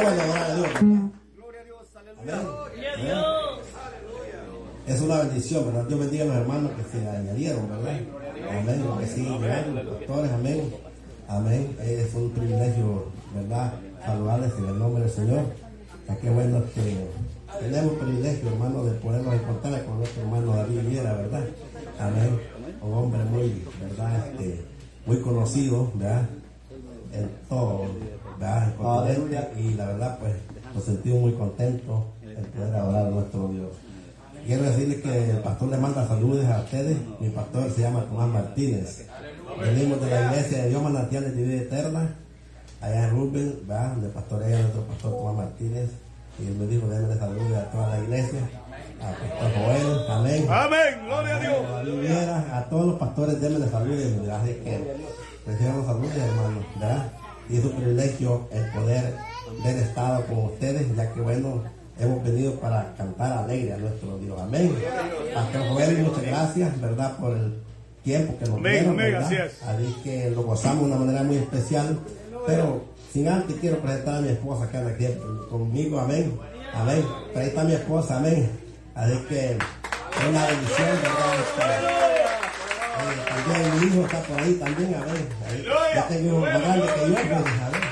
bueno adorar a Dios. Gloria a Dios, aleluya. Amén. Gloria a Dios. Es una bendición, ¿verdad? Dios bendiga a los hermanos que se añadieron, ¿verdad? Amén. Los que siguen llegando, los pastores, amén. Amén. Es un privilegio, ¿verdad? Saludarles en el nombre del Señor. Qué bueno que tenemos privilegio, hermano, de podernos encontrar con nuestro hermano David Viera, ¿verdad? Amén. Un hombre muy, ¿verdad? Muy conocido, ¿verdad? En todo, ¿verdad? El continente, y la verdad, pues, nos sentimos muy contentos en poder adorar a nuestro Dios. Quiero decirles que el pastor le manda saludos a ustedes. Mi pastor se llama Tomás Martínez. Venimos de la iglesia de Dios Manantiales de Vida Eterna, allá en Rubén, ¿verdad? Donde pastorea nuestro pastor Tomás Martínez. Y él me dijo, déjenme saludos a toda la iglesia, al pastor Joel, amén. Amén, gloria a Dios. A todos los pastores, déjenme saludos, ¿verdad? Así que reciban los saludos, hermanos, ¿verdad? Y es un privilegio el poder haber estado con ustedes, ya que bueno, hemos venido para cantar alegre a nuestro Dios, amén. Pastor Joel, muchas gracias, ¿verdad? Por el tiempo que nos dieron, ¿verdad? Así que lo gozamos de una manera muy especial, pero sin antes quiero presentar a mi esposa que anda aquí conmigo, amén, amén. Pero ahí está mi esposa, amén. Así que es una bendición, ¿verdad? También mi hijo está por ahí también, amén. Yo tengo un hijo más grande que yo, pues, amén.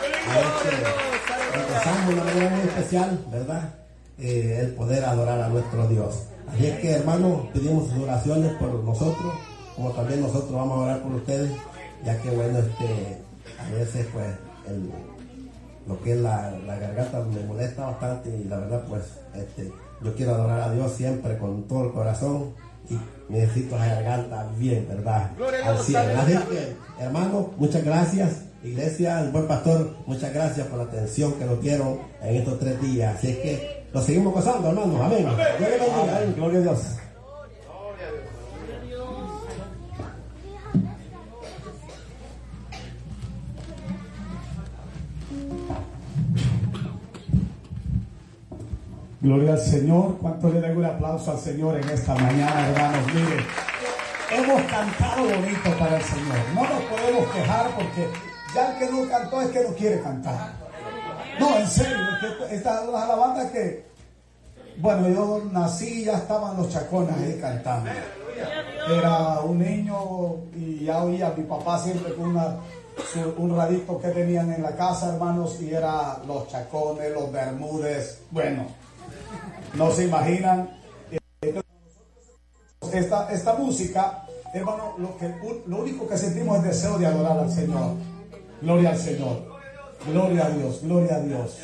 Empezamos de una manera muy especial, ¿verdad? El poder adorar a nuestro Dios. Así es que, hermanos, pedimos sus oraciones por nosotros, como también nosotros vamos a orar por ustedes, ya que bueno, a veces pues lo que es la garganta me molesta bastante, y la verdad pues yo quiero adorar a Dios siempre con todo el corazón, y necesito la garganta bien, ¿verdad? Al cielo. Así que, hermanos, muchas gracias. Iglesia, el buen pastor, muchas gracias por la atención que nos dieron en estos 3 días. Así es que lo seguimos gozando, hermanos. Amén. Gloria a Dios. Gloria al Señor. ¿Cuánto le doy un aplauso al Señor en esta mañana, hermanos? Miren, hemos cantado bonito para el Señor. No nos podemos quejar porque ya el que no cantó es que no quiere cantar. No, en serio, es que estas las alabanzas que, bueno, yo nací y ya estaban los chacones ahí cantando. Era un niño y ya oía a mi papá siempre con un radito que tenían en la casa, hermanos, y era los chacones, los bermúdez. Bueno, no se imaginan. Esta música, hermano, lo único que sentimos es deseo de adorar al Señor. Gloria al Señor. Gloria a Dios. Gloria a Dios.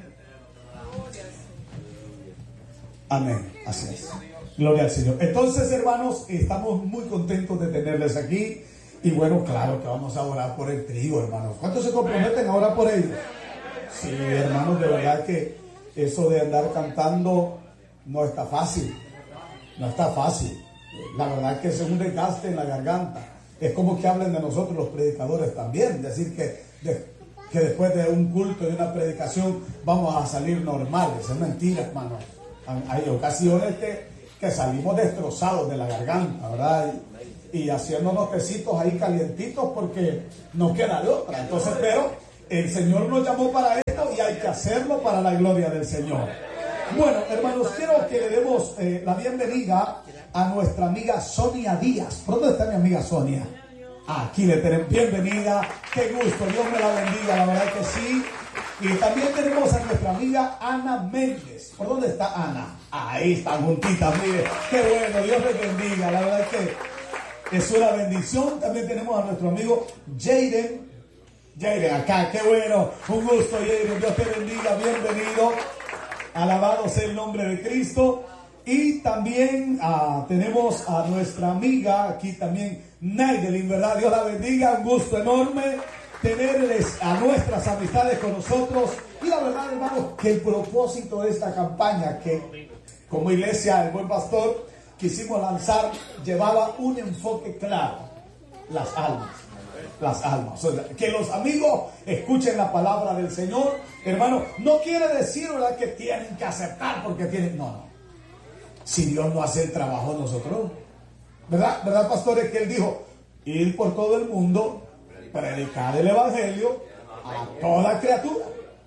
Amén. Así es. Gloria al Señor. Entonces, hermanos, estamos muy contentos de tenerles aquí. Y bueno, claro que vamos a orar por el trío, hermanos. ¿Cuántos se comprometen a orar por ellos? Sí, hermanos, de verdad que eso de andar cantando no está fácil. No está fácil. La verdad que es un desgaste en la garganta. Es como que hablen de nosotros los predicadores también. Decir que después de un culto, de una predicación, vamos a salir normales. Es mentira, hermanos. Hay ocasiones que salimos destrozados de la garganta, ¿verdad? Y haciéndonos tecitos ahí calientitos porque no queda de otra. Entonces, pero el Señor nos llamó para esto y hay que hacerlo para la gloria del Señor. Bueno, hermanos, quiero que le demos la bienvenida a nuestra amiga Sonia Díaz. ¿Por dónde está mi amiga Sonia? Aquí le tenemos bienvenida. Qué gusto, Dios me la bendiga, la verdad que sí. Y también tenemos a nuestra amiga Ana Méndez. ¿Por dónde está Ana? Ahí están juntitas, mire. Qué bueno, Dios les bendiga, la verdad que es una bendición. También tenemos a nuestro amigo Jaden. Jaden acá, qué bueno. Un gusto, Jaden. Dios te bendiga, bienvenido. Alabado sea el nombre de Cristo. Y también tenemos a nuestra amiga aquí también, Naidelin, ¿verdad? Dios la bendiga, un gusto enorme tenerles a nuestras amistades con nosotros. Y la verdad, hermanos, que el propósito de esta campaña que como iglesia, el buen pastor, quisimos lanzar, llevaba un enfoque claro: las almas. Las almas. O sea, que los amigos escuchen la palabra del Señor, hermano. No quiere decir, ¿verdad?, que tienen que aceptar porque tienen. No. Si Dios no hace el trabajo nosotros, ¿verdad, pastores? Que Él dijo: ir por todo el mundo, predicar el evangelio a toda criatura.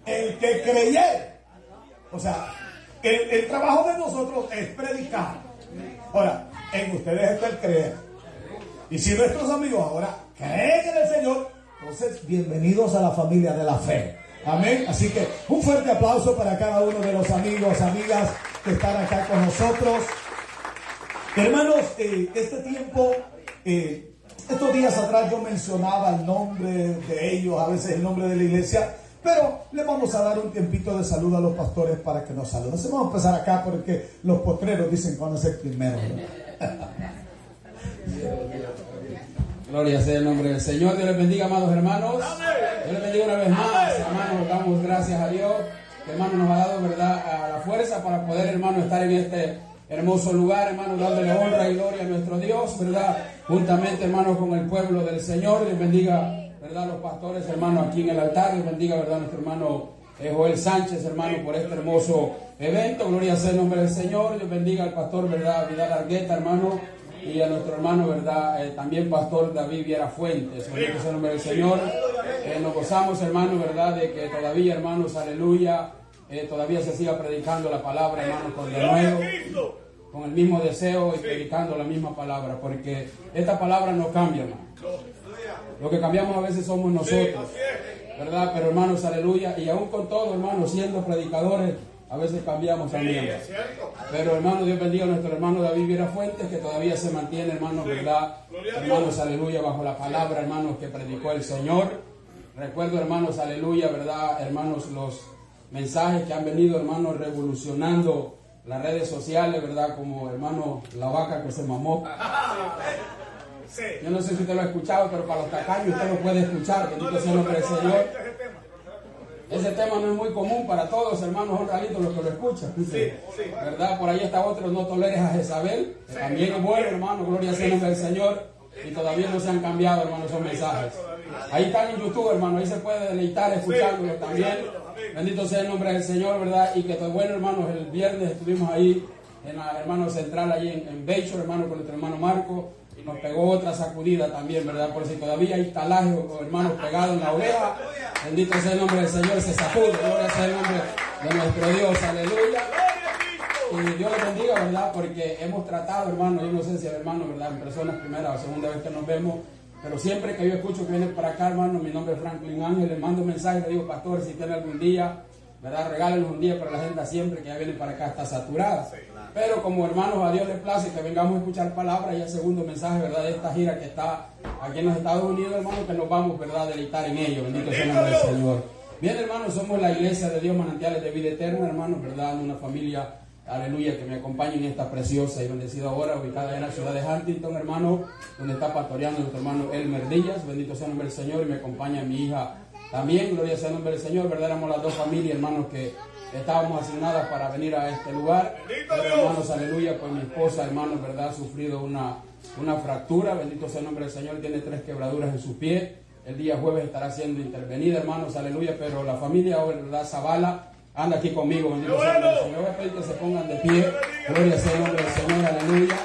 el que creyere. O sea, el trabajo de nosotros es predicar. Ahora, en ustedes está el creer. Y si nuestros amigos ahora creen en el Señor, entonces bienvenidos a la familia de la fe. Amén. Así que un fuerte aplauso para cada uno de los amigos, amigas que están acá con nosotros. Hermanos, este tiempo, estos días atrás yo mencionaba el nombre de ellos, a veces el nombre de la iglesia, pero le vamos a dar un tiempito de saludo a los pastores para que nos saluden. Vamos a empezar acá porque los postreros dicen que van a ser primero, ¿no? Gloria sea el nombre del Señor. Dios les bendiga, amados hermanos. Dios les bendiga una vez más, hermanos. Damos gracias a Dios, que hermano nos ha dado, verdad, a la fuerza para poder, hermano, estar en este hermoso lugar, hermano, dándole honra y gloria a nuestro Dios, verdad, juntamente, hermano, con el pueblo del Señor. Dios bendiga, verdad, los pastores, hermano, aquí en el altar. Dios bendiga, verdad, nuestro hermano Joel Sánchez, hermano, por este hermoso evento. Gloria sea el nombre del Señor. Dios bendiga al pastor, verdad, Vidal Argueta, hermano, y a nuestro hermano, verdad, también pastor David Viera Fuentes. Bendito sea el nombre del Señor. Nos gozamos, hermano, verdad, de que todavía, hermanos, aleluya, todavía se siga predicando la palabra, hermanos, con denuedo, con el mismo deseo y predicando la misma palabra, porque esta palabra no cambia, hermano. Lo que cambiamos a veces somos nosotros, ¿verdad? Pero, hermanos, aleluya, y aún con todo, hermanos, siendo predicadores, a veces cambiamos también. Pero, hermano, Dios bendiga a nuestro hermano David Viera Fuentes, que todavía se mantiene, hermanos, verdad, hermanos, aleluya, bajo la palabra, hermanos, que predicó el Señor. Recuerdo, hermanos, aleluya, verdad, hermanos, los mensajes que han venido, hermanos, revolucionando las redes sociales, verdad, como, hermano, la vaca que se mamó. Yo no sé si usted lo ha escuchado, pero para los tacaños usted lo puede escuchar. Bendito sea el nombre del Señor. Ese tema no es muy común para todos, hermanos, son raritos los que lo escuchan. ¿Verdad? Por ahí está otro, no toleres a Jezabel, que también es bueno, hermano, gloria sea el nombre del Señor. Y todavía no se han cambiado, hermano, esos mensajes. Ahí están en YouTube, hermano, ahí se puede deleitar escuchándolo también. Bendito sea el nombre del Señor, ¿verdad? Y que todo bueno, hermanos, el viernes estuvimos ahí en la hermano central, ahí en Bayshore, hermano, con nuestro hermano Marco. Y nos pegó otra sacudida también, ¿verdad? Por si todavía hay talajes o hermanos pegados en la oreja, bendito sea el nombre del Señor, se sacude, gloria sea el nombre de nuestro Dios, aleluya. Y Dios les bendiga, ¿verdad? Porque hemos tratado, hermano, yo no sé si el hermano, ¿verdad? En personas, primera o segunda vez que nos vemos, pero siempre que yo escucho que vienen para acá, hermano, mi nombre es Franklin Ángel, le mando un mensaje, le digo, pastor, si tiene algún día, ¿verdad? Regálenos un día, pero la agenda siempre que ya viene para acá está saturada. Pero como hermanos, a Dios les place que vengamos a escuchar palabras, y el segundo mensaje, ¿verdad? De esta gira que está aquí en los Estados Unidos, hermanos, que nos vamos, ¿verdad? A deleitar en ello. Bendito sea el nombre del Señor. Bien, hermanos, somos la iglesia de Dios, manantiales de vida eterna, hermanos, ¿verdad? Una familia, aleluya, que me acompaña en esta preciosa y bendecida hora, ubicada en la ciudad de Huntington, hermano, donde está pastoreando nuestro hermano Elmer Díaz. Bendito sea el nombre del Señor, y me acompaña mi hija también, gloria sea el nombre del Señor, ¿verdad? Éramos las dos familias, hermanos, que estábamos asignadas para venir a este lugar. Pero, hermanos, aleluya, pues mi esposa, hermanos, ¿verdad? Ha sufrido una fractura, bendito sea el nombre del Señor, tiene 3 quebraduras en su pie. El día jueves estará siendo intervenida, hermanos, aleluya, pero la familia, ¿verdad? Zavala anda aquí conmigo, bendito sea el nombre del Señor. Voy a pedir que se pongan de pie, gloria sea el nombre del Señor, aleluya.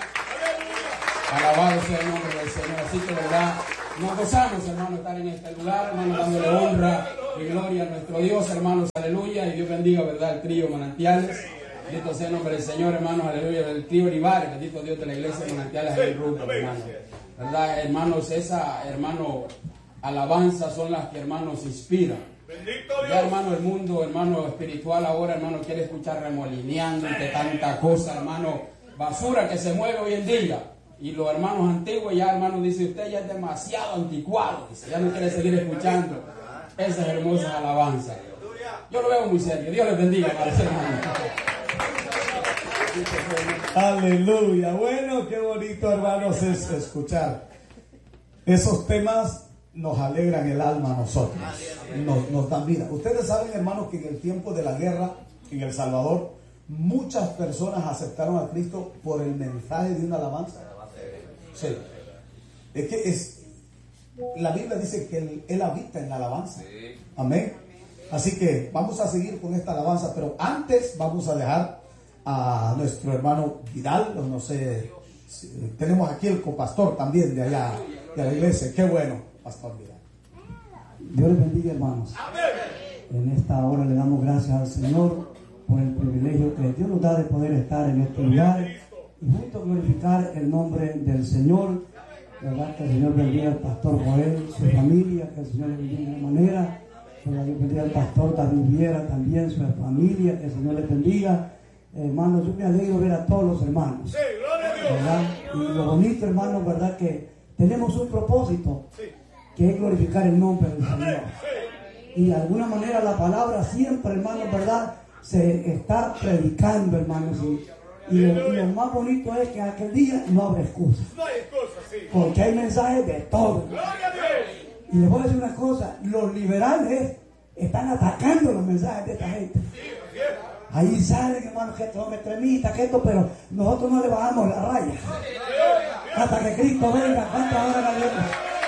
Alabado sea el nombre del Señor. Así que, ¿verdad? Nos gozamos, hermanos, estar en este lugar, hermanos, dándole honra y gloria a nuestro Dios, hermanos, aleluya. Y Dios bendiga, ¿verdad? El trío Manantiales. Bendito sea el nombre del Señor, hermanos, aleluya. El trío Olivares, bendito Dios de la iglesia Manantiales en el Ruto, hermanos. ¿Verdad, hermanos? Esa, hermano, alabanza son las que, hermanos, inspiran. Ya, hermano, el mundo, hermano, espiritual ahora, hermano, quiere escuchar remolineando de tanta cosa, hermano, basura que se mueve hoy en día. Y los hermanos antiguos ya, hermanos, dice, usted ya es demasiado anticuado, dice, ya no quiere seguir escuchando esas hermosas alabanzas. Yo lo veo muy serio. Dios les bendiga, hermanos. Aleluya. Bueno, qué bonito, hermanos, es escuchar. Esos temas nos alegran el alma a nosotros, nos dan vida. Ustedes saben, hermanos, que en el tiempo de la guerra en El Salvador, muchas personas aceptaron a Cristo por el mensaje de una alabanza. Sí. Es que la Biblia dice que Él habita en la alabanza. Amén. Así que vamos a seguir con esta alabanza, pero antes vamos a dejar a nuestro hermano Vidal. No sé, tenemos aquí el copastor también de allá, de la iglesia. Qué bueno, pastor Vidal. Dios les bendiga, hermanos. En esta hora le damos gracias al Señor por el privilegio que Dios nos da de poder estar en este lugar y juntos glorificar el nombre del Señor. ¿Verdad? Que el Señor bendiga al pastor Joel, su familia, que el Señor le bendiga de una manera. Que el Señor bendiga al pastor David Viera también, su familia, que el Señor les bendiga. Hermanos, yo me alegro ver a todos los hermanos. ¿Verdad? Y lo bonito, hermanos, ¿verdad? Que tenemos un propósito, que es glorificar el nombre del Señor. Y de alguna manera la palabra siempre, hermanos, ¿verdad? Se está predicando, hermanos. Y lo más bonito es que aquel día no habrá excusas. Porque hay mensajes de todo. Y les voy a decir una cosa, los liberales están atacando los mensajes de esta gente. Ahí salen, hermanos, que esto es extremista, que esto, pero nosotros no le bajamos la raya. Hasta que Cristo venga, ¿cuántas horas la vemos?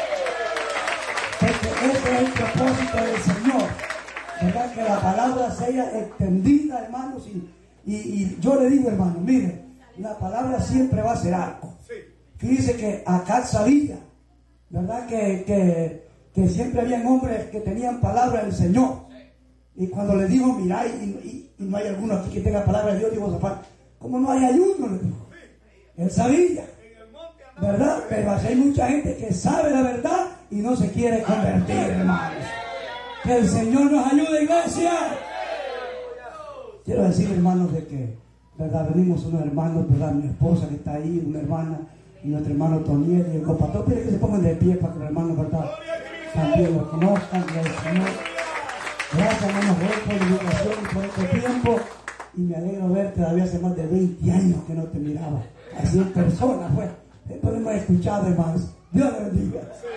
Porque ese es el propósito del Señor. ¿Verdad? Que la palabra sea extendida, hermanos. Y yo le digo, hermano, miren, la palabra siempre va a ser algo. Fíjense que acá sabía, ¿verdad? Que siempre habían hombres que tenían palabra del Señor. Y cuando le digo, mirá, y no hay alguno aquí que tenga palabra de Dios, digo, ¿cómo no hay ayuno? Le digo. Él sabía, ¿verdad? Pero hay mucha gente que sabe la verdad y no se quiere convertir, hermanos. Que el Señor nos ayude, iglesia. Quiero decir, hermanos, de que, ¿verdad? Venimos unos hermanos, ¿verdad? Mi esposa que está ahí, una hermana, y nuestro hermano Toniel y el copatón. Pide que se pongan de pie para que los hermanos, ¿verdad? También lo conozcan, y al Señor. Gracias, hermanos, por la invitación y por este tiempo. Y me alegro verte, todavía hace más de 20 años que no te miraba. Así en persona, pues. Después hemos escuchado, hermanos. Dios les bendiga.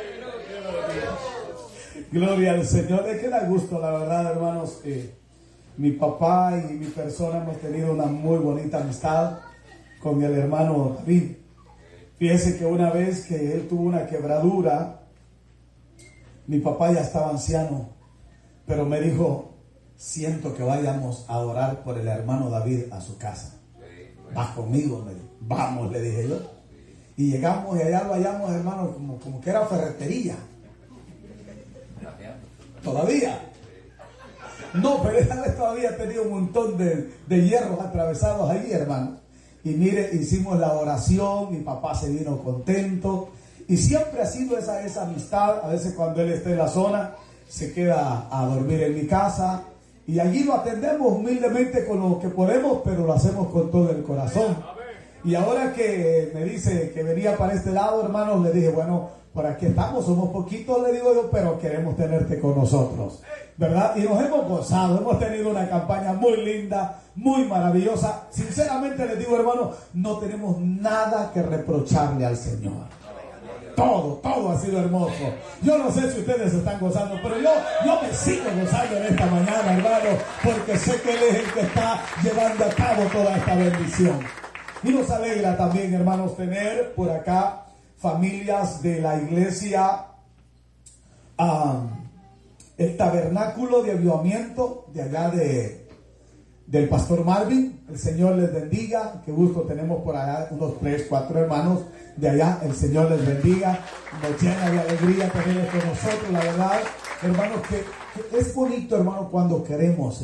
Gloria al Señor. Es que da gusto, la verdad, hermanos. Mi papá y mi persona hemos tenido una muy bonita amistad con el hermano David. Fíjese que una vez que él tuvo una quebradura, mi papá ya estaba anciano, pero me dijo, siento que vayamos a orar por el hermano David a su casa. ¿Vas conmigo? Me dijo. Vamos, le dije yo. Y llegamos y allá lo hallamos, hermano, como que era ferretería. Todavía. No, pero esta vez todavía tenía un montón de hierros atravesados ahí, hermano. Y mire, hicimos la oración, mi papá se vino contento. Y siempre ha sido esa amistad. A veces cuando él está en la zona, se queda a dormir en mi casa. Y allí lo atendemos humildemente con lo que podemos, pero lo hacemos con todo el corazón. Y ahora que me dice que venía para este lado, hermanos, le dije, bueno, por aquí estamos, somos poquitos, le digo yo, pero queremos tenerte con nosotros, ¿verdad? Y nos hemos gozado, hemos tenido una campaña muy linda, muy maravillosa. Sinceramente les digo, hermanos, no tenemos nada que reprocharle al Señor. Todo ha sido hermoso. Yo no sé si ustedes se están gozando, pero yo me sigo gozando en esta mañana, hermano, porque sé que Él es el que está llevando a cabo toda esta bendición. Y nos alegra también, hermanos, tener por acá familias de la iglesia, el tabernáculo de avivamiento de allá del pastor Marvin. El Señor les bendiga. Qué gusto tenemos por allá unos 3, 4 hermanos de allá. El Señor les bendiga. Nos llena de alegría tenerlos con nosotros, la verdad, hermanos, que es bonito, hermano, cuando queremos